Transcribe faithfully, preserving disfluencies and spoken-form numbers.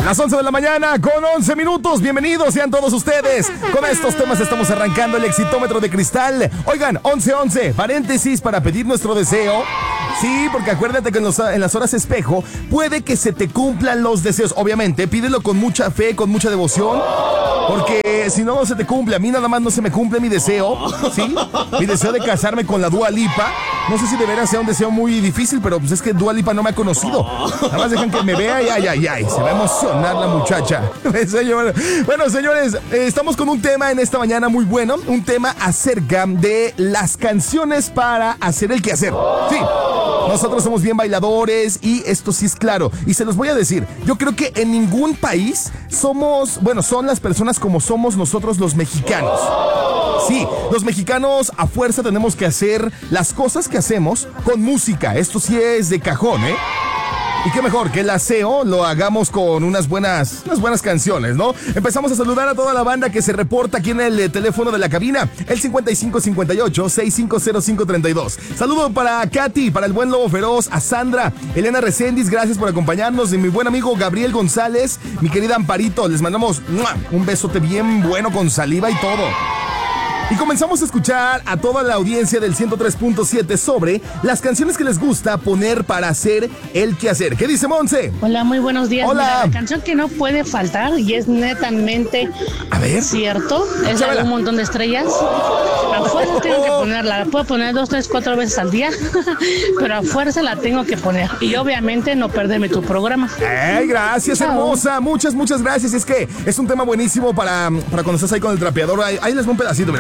Las once de la mañana con once minutos. Bienvenidos sean todos ustedes. Con estos temas estamos arrancando el exitómetro de cristal. Oigan, once once, paréntesis para pedir nuestro deseo. Sí, porque acuérdate que en, los, en las horas espejo puede que se te cumplan los deseos. Obviamente, pídelo con mucha fe, con mucha devoción. Porque si no, no se te cumple. A mí nada más no se me cumple mi deseo. ¿Sí? Mi deseo de casarme con la Dua Lipa. No sé si de veras sea un deseo muy difícil, pero pues es que Dua Lipa no me ha conocido. Nada más dejan que me vea y ay, ay, ay. Se va a emocionar la muchacha. Bueno, señores, eh, estamos con un tema en esta mañana muy bueno. Un tema acerca de las canciones para hacer el quehacer. Sí. Nosotros somos bien bailadores y esto sí es claro. Y se los voy a decir, yo creo que en ningún país somos, bueno, son las personas como somos nosotros los mexicanos. Sí, los mexicanos a fuerza tenemos que hacer las cosas que hacemos con música. Esto sí es de cajón, ¿eh? Y qué mejor que el aseo lo hagamos con unas buenas, unas buenas canciones, ¿no? Empezamos a saludar a toda la banda que se reporta aquí en el eh, teléfono de la cabina, el cincuenta y cinco cincuenta y ocho, sesenta y cinco cero cinco treinta y dos. Saludo para Katy, para el buen Lobo Feroz, a Sandra, Elena Recendis, gracias por acompañarnos, y mi buen amigo Gabriel González, mi querida Amparito, les mandamos ¡mua! Un besote bien bueno con saliva y todo. Y comenzamos a escuchar a toda la audiencia del ciento tres punto siete sobre las canciones que les gusta poner para hacer el quehacer. ¿Qué dice Monse? Hola, muy buenos días. Hola. Mira, la canción que no puede faltar y es netamente a ver. cierto, es la de Un Montón de Estrellas. A fuerza tengo que ponerla, la puedo poner dos, tres, cuatro veces al día, pero a fuerza la tengo que poner. Y obviamente no perderme tu programa. ¡Ey, gracias, Chao. hermosa! Muchas, muchas gracias. Es que es un tema buenísimo para, para cuando estás ahí con el trapeador. Ahí, ahí les va un pedacito, mira.